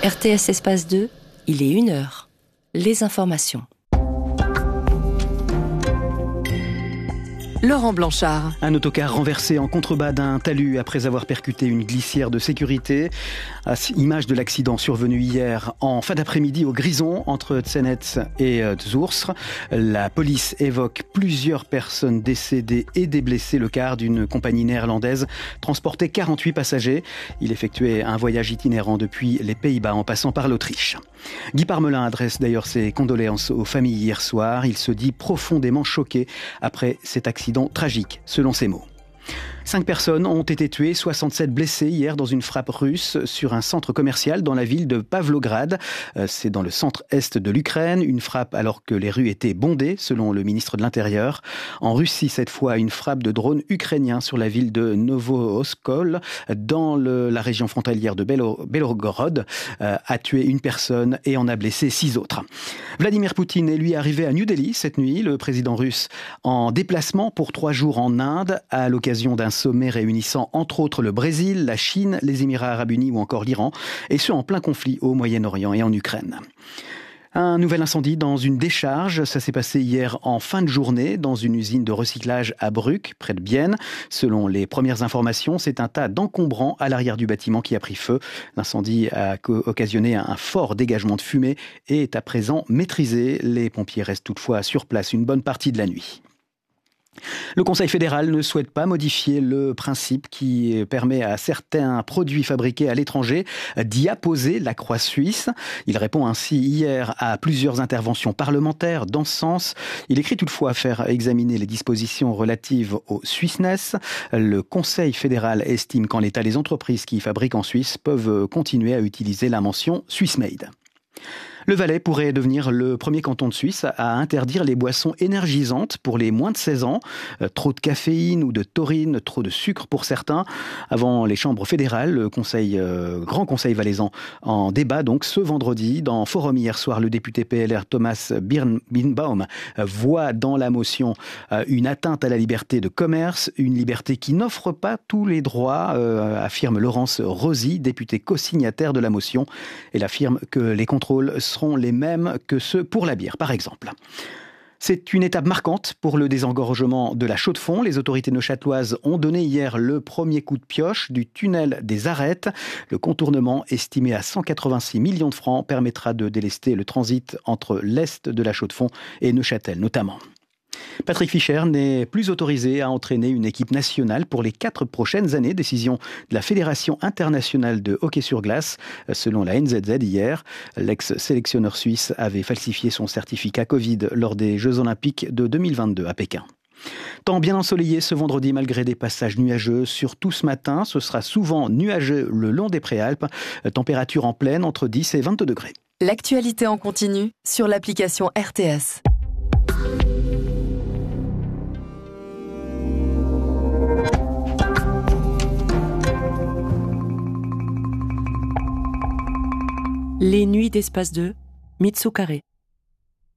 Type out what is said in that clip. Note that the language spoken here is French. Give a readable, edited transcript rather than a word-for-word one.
RTS Espace 2, il est 1h. Les informations. Laurent Blanchard. Un autocar renversé en contrebas d'un talus après avoir percuté une glissière de sécurité. Image de l'accident survenu hier en fin d'après-midi au Grison entre Tsenetz et Zurs. La police évoque plusieurs personnes décédées et des blessés. Le car d'une compagnie néerlandaise transportait 48 passagers. Il effectuait un voyage itinérant depuis les Pays-Bas en passant par l'Autriche. Guy Parmelin adresse d'ailleurs ses condoléances aux familles hier soir. Il se dit profondément choqué après cet accident tragique, selon ses mots. 5 personnes ont été tuées, 67 blessées hier dans une frappe russe sur un centre commercial dans la ville de Pavlograd. C'est dans le centre-est de l'Ukraine. Une frappe alors que les rues étaient bondées, selon le ministre de l'Intérieur. En Russie, cette fois, une frappe de drone ukrainien sur la ville de Novo-Oskol, dans la région frontalière de Belgorod, a tué une personne et en a blessé 6 autres. Vladimir Poutine est lui arrivé à New Delhi cette nuit. Le président russe en déplacement pour 3 jours en Inde à l'occasion d'un sommet réunissant entre autres le Brésil, la Chine, les Émirats arabes unis ou encore l'Iran, et ce en plein conflit au Moyen-Orient et en Ukraine. Un nouvel incendie dans une décharge, ça s'est passé hier en fin de journée dans une usine de recyclage à Bruck, près de Bienne. Selon les premières informations, c'est un tas d'encombrants à l'arrière du bâtiment qui a pris feu. L'incendie a occasionné un fort dégagement de fumée et est à présent maîtrisé. Les pompiers restent toutefois sur place une bonne partie de la nuit. Le Conseil fédéral ne souhaite pas modifier le principe qui permet à certains produits fabriqués à l'étranger d'y apposer la croix suisse. Il répond ainsi hier à plusieurs interventions parlementaires dans ce sens. Il écrit toutefois faire examiner les dispositions relatives au Swissness. Le Conseil fédéral estime qu'en l'état, les entreprises qui fabriquent en Suisse peuvent continuer à utiliser la mention Swiss Made. Le Valais pourrait devenir le premier canton de Suisse à interdire les boissons énergisantes pour les moins de 16 ans. Trop de caféine ou de taurine, trop de sucre pour certains. Avant les chambres fédérales, le Grand Conseil valaisan en débat donc ce vendredi. Dans Forum hier soir, le député PLR Thomas Birnbaum voit dans la motion une atteinte à la liberté de commerce, une liberté qui n'offre pas tous les droits, affirme Laurence Rosy, députée co-signataire de la motion. Elle affirme que les contrôles seront les mêmes que ceux pour la bière, par exemple. C'est une étape marquante pour le désengorgement de la Chaux-de-Fonds. Les autorités neuchâteloises ont donné hier le premier coup de pioche du tunnel des Arêtes. Le contournement, estimé à 186 millions de francs, permettra de délester le transit entre l'est de la Chaux-de-Fonds et Neuchâtel notamment. Patrick Fischer n'est plus autorisé à entraîner une équipe nationale pour les 4 prochaines années. Décision de la Fédération internationale de hockey sur glace. Selon la NZZ hier, l'ex-sélectionneur suisse avait falsifié son certificat Covid lors des Jeux Olympiques de 2022 à Pékin. Temps bien ensoleillé ce vendredi malgré des passages nuageux. Surtout ce matin, ce sera souvent nuageux le long des Préalpes. Température en pleine entre 10 et 22 degrés. L'actualité en continu sur l'application RTS. Les nuits d'Espace 2, Mitsu Carré.